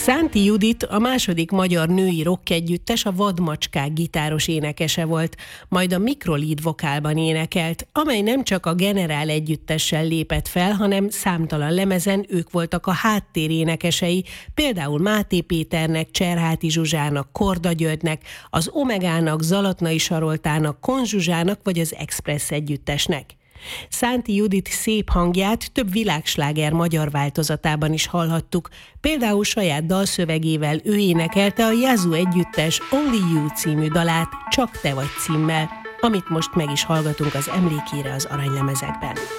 Szánti Judit a második magyar női rockegyüttes, a Vadmacskák gitáros énekese volt, majd a Mikrolid vokálban énekelt, amely nem csak a Generál együttessel lépett fel, hanem számtalan lemezen ők voltak a háttérénekesei, például Máté Péternek, Cserháti Zsuzsának, Korda Györgynek, az Omegának, Zalatnai Saroltának, Kon Zsuzsának vagy az Express együttesnek. Szánti Judit szép hangját több világsláger magyar változatában is hallhattuk, például saját dalszövegével ő énekelte a Yazoo együttes Only You című dalát Csak te vagy címmel, amit most meg is hallgatunk az emlékére az aranylemezekben.